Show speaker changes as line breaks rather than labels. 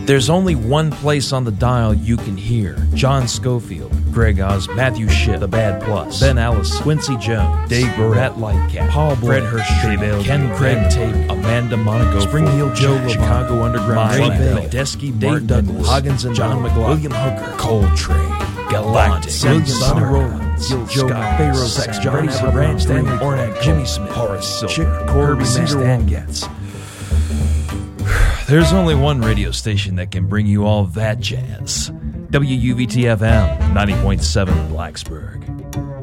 There's only one place on the dial you can hear. John Schofield, Greg Oz, Matthew Shipp, The Bad Plus, Ben Allison, Quincy Jones, Dave Burrett, Matt Lightcap, Paul Blake, Fred Hirsch, Ken Craig Tate, Amanda Monaco, Spring Heel Joe, Chicago Underground, Mike Desky, Dave Douglas, Hoggins and John McLaughlin, William Hooker, Coltrane, Galactic, William Sonny Rollins, Joe Pharaoh Sex, Johnny Branch, Stanley Ornak, Jimmy Smith, Horace Silver, Chick Corby, Stan Getz. There's only one radio station that can bring you all that jazz. WUVT-FM, 90.7 Blacksburg.